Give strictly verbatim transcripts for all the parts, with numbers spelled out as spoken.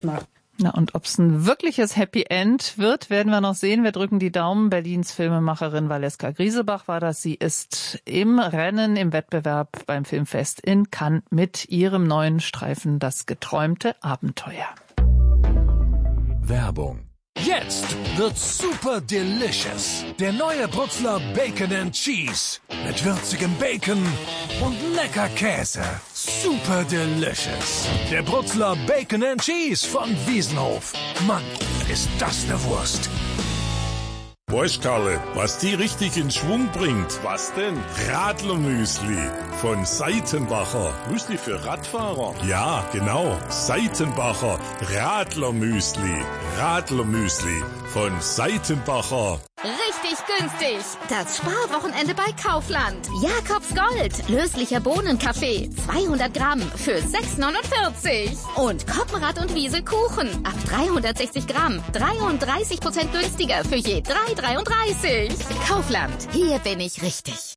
Na, und ob es ein wirkliches Happy End wird, werden wir noch sehen. Wir drücken die Daumen. Berlins Filmemacherin Valeska Griesebach war das. Sie ist im Rennen, im Wettbewerb beim Filmfest in Cannes mit ihrem neuen Streifen Das geträumte Abenteuer. Werbung. Jetzt wird's super delicious. Der neue Brutzler Bacon and Cheese. Mit würzigem Bacon und lecker Käse. Super delicious. Der Brutzler Bacon and Cheese von Wiesenhof. Mann, ist das eine Wurst. Weißt, Karle, was die richtig in Schwung bringt? Was denn? Radlermüsli von Seitenbacher. Müsli für Radfahrer? Ja, genau. Seitenbacher Radlermüsli. Radlermüsli von Seitenbacher. Richtig günstig. Das Sparwochenende bei Kaufland. Jakobs Gold. Löslicher Bohnenkaffee. zweihundert Gramm für sechs neunundvierzig. Und Koppenrad und Wiese Kuchen. Ab dreihundertsechzig Gramm. dreiunddreißig Prozent günstiger für je drei dreiunddreißig. Kaufland. Hier bin ich richtig.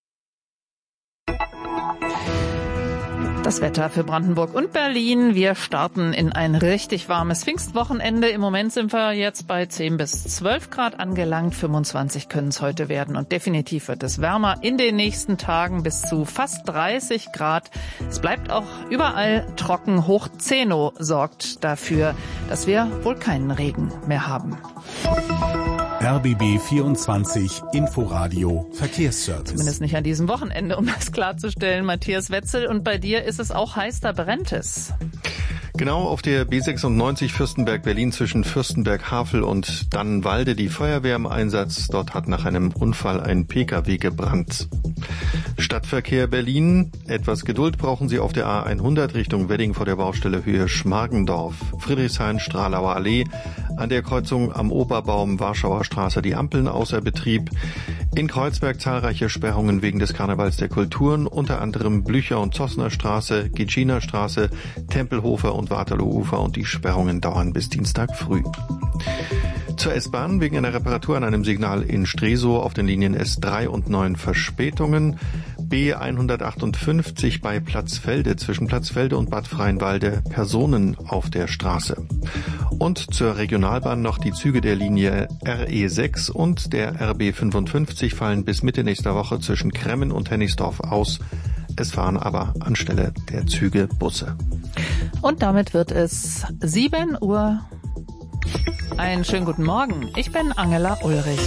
Das Wetter für Brandenburg und Berlin. Wir starten in ein richtig warmes Pfingstwochenende. Im Moment sind wir jetzt bei zehn bis zwölf Grad angelangt. fünfundzwanzig können es heute werden. Und definitiv wird es wärmer in den nächsten Tagen bis zu fast dreißig Grad. Es bleibt auch überall trocken. Hoch zehn sorgt dafür, dass wir wohl keinen Regen mehr haben. R B B vierundzwanzig Inforadio Verkehrsservice. Zumindest nicht an diesem Wochenende, um das klarzustellen. Matthias Wetzel, und bei dir ist es auch heiß, da brennt es. Genau, auf der B sechsundneunzig Fürstenberg-Berlin zwischen Fürstenberg-Havel und Dannenwalde die Feuerwehr im Einsatz. Dort hat nach einem Unfall ein Pkw gebrannt. Stadtverkehr Berlin. Etwas Geduld brauchen Sie auf der A hundert Richtung Wedding vor der Baustelle Höhe Schmargendorf. Friedrichshain, Stralauer Allee. An der Kreuzung am Oberbaum Warschauer Straße die Ampeln außer Betrieb. In Kreuzberg zahlreiche Sperrungen wegen des Karnevals der Kulturen, unter anderem Blücher- und Zossner Straße, Gitschiner Straße, Tempelhofer und Waterlooufer, und die Sperrungen dauern bis Dienstag früh. Zur S-Bahn wegen einer Reparatur an einem Signal in Stresow auf den Linien S drei und neun Verspätungen. B hundertachtundfünfzig bei Platzfelde, zwischen Platzfelde und Bad Freienwalde Personen auf der Straße. Und zur Regionalbahn noch die Züge der Linie R E sechs und der R B fünfundfünfzig fallen bis Mitte nächster Woche zwischen Kremmen und Hennigsdorf aus. Es fahren aber anstelle der Züge Busse. Und damit wird es sieben Uhr. Einen schönen guten Morgen. Ich bin Angela Ulrich.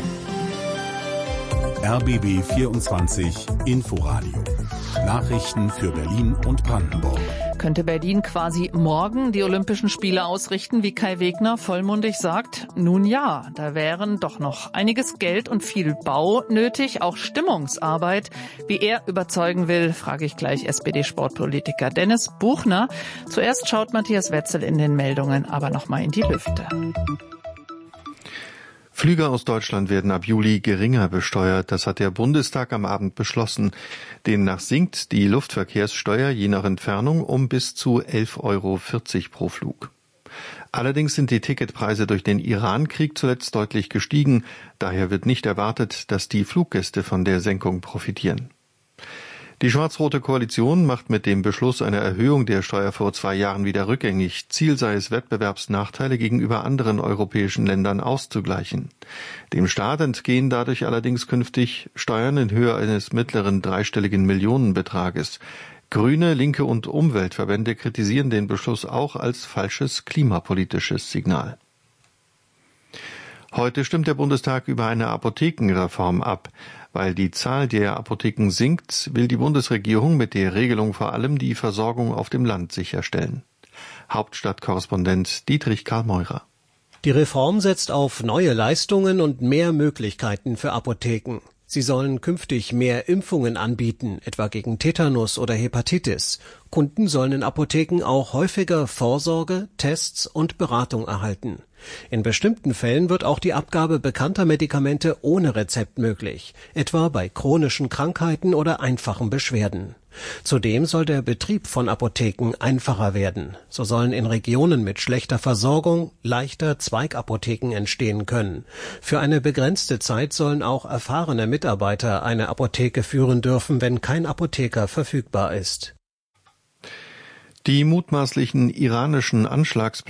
R B B vierundzwanzig Inforadio. Nachrichten für Berlin und Brandenburg. Könnte Berlin quasi morgen die Olympischen Spiele ausrichten, wie Kai Wegner vollmundig sagt? Nun ja, da wären doch noch einiges Geld und viel Bau nötig, auch Stimmungsarbeit. Wie er überzeugen will, frage ich gleich S P D-Sportpolitiker Dennis Buchner. Zuerst schaut Matthias Wetzel in den Meldungen aber noch mal in die Lüfte. Flüge aus Deutschland werden ab Juli geringer besteuert. Das hat der Bundestag am Abend beschlossen. Demnach sinkt die Luftverkehrssteuer je nach Entfernung um bis zu elf Euro vierzig pro Flug. Allerdings sind die Ticketpreise durch den Iran-Krieg zuletzt deutlich gestiegen. Daher wird nicht erwartet, dass die Fluggäste von der Senkung profitieren. Die schwarz-rote Koalition macht mit dem Beschluss einer Erhöhung der Steuer vor zwei Jahren wieder rückgängig. Ziel sei es, Wettbewerbsnachteile gegenüber anderen europäischen Ländern auszugleichen. Dem Staat entgehen dadurch allerdings künftig Steuern in Höhe eines mittleren dreistelligen Millionenbetrages. Grüne, Linke und Umweltverbände kritisieren den Beschluss auch als falsches klimapolitisches Signal. Heute stimmt der Bundestag über eine Apothekenreform ab. Weil die Zahl der Apotheken sinkt, will die Bundesregierung mit der Regelung vor allem die Versorgung auf dem Land sicherstellen. Hauptstadtkorrespondent Dietrich Karl Meurer. Die Reform setzt auf neue Leistungen und mehr Möglichkeiten für Apotheken. Sie sollen künftig mehr Impfungen anbieten, etwa gegen Tetanus oder Hepatitis. Kunden sollen in Apotheken auch häufiger Vorsorge, Tests und Beratung erhalten. In bestimmten Fällen wird auch die Abgabe bekannter Medikamente ohne Rezept möglich, etwa bei chronischen Krankheiten oder einfachen Beschwerden. Zudem soll der Betrieb von Apotheken einfacher werden. So sollen in Regionen mit schlechter Versorgung leichter Zweigapotheken entstehen können. Für eine begrenzte Zeit sollen auch erfahrene Mitarbeiter eine Apotheke führen dürfen, wenn kein Apotheker verfügbar ist. Die mutmaßlichen iranischen Anschlagspläne